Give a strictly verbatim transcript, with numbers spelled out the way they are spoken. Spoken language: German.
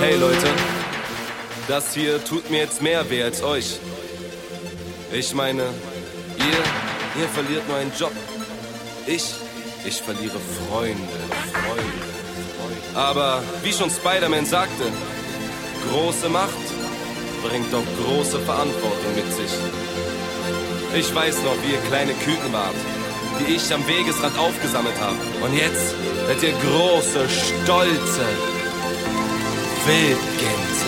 Hey Leute, das hier tut mir jetzt mehr weh als euch. Ich meine, ihr, ihr verliert nur einen Job. Ich, ich verliere Freunde, Freunde, Freunde. Aber wie schon Spider-Man sagte, große Macht bringt doch große Verantwortung mit sich. Ich weiß noch, wie ihr kleine Küken wart, die ich am Wegesrand aufgesammelt habe. Und jetzt seid ihr große, stolze Wildgänse.